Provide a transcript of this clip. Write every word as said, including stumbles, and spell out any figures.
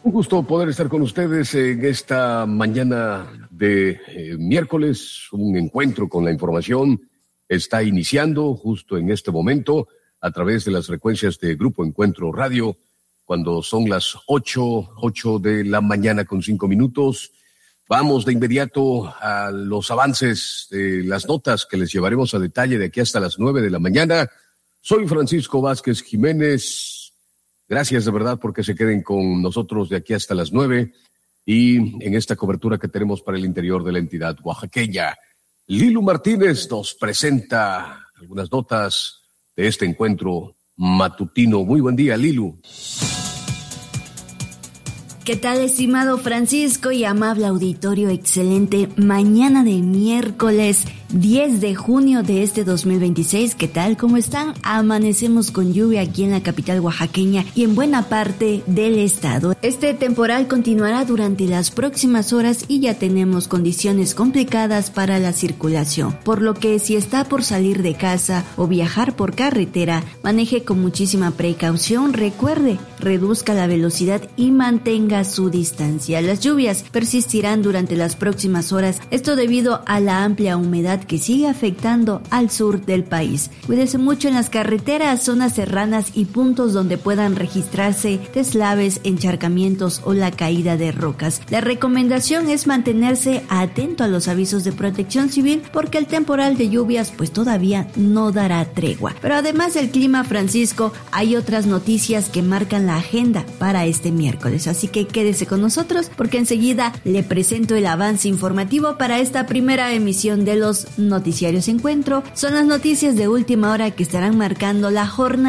Un gusto poder estar con ustedes en esta mañana de eh, miércoles. Un encuentro con la información está iniciando justo en este momento a través de las frecuencias de Grupo Encuentro Radio, cuando son las ocho, ocho de la mañana con cinco minutos. Vamos de inmediato a los avances de las notas que les llevaremos a detalle de aquí hasta las nueve de la mañana. Soy Francisco Vázquez Jiménez. Gracias de verdad porque se queden con nosotros de aquí hasta las nueve y en esta cobertura que tenemos para el interior de la entidad oaxaqueña. Lilu Martínez nos presenta algunas notas de este encuentro matutino. Muy buen día, Lilu. ¿Qué tal, estimado Francisco y amable auditorio? Excelente mañana de miércoles diez de junio de este dos mil veintiséis. ¿Qué tal? ¿Cómo están? Amanecemos con lluvia aquí en la capital oaxaqueña y en buena parte del estado. Este temporal continuará durante las próximas horas y ya tenemos condiciones complicadas para la circulación, por lo que si está por salir de casa o viajar por carretera, maneje con muchísima precaución. Recuerde, reduzca la velocidad y mantenga su distancia. Las lluvias persistirán durante las próximas horas, esto debido a la amplia humedad que sigue afectando al sur del país. Cuídese mucho en las carreteras, zonas serranas y puntos donde puedan registrarse deslaves, encharcamientos o la caída de rocas. La recomendación es mantenerse atento a los avisos de protección civil porque el temporal de lluvias pues todavía no dará tregua. Pero además del clima, Francisco, hay otras noticias que marcan la agenda para este miércoles, así que quédese con nosotros porque enseguida le presento el avance informativo para esta primera emisión de los Noticiarios Encuentro. Son las noticias de última hora que estarán marcando la jornada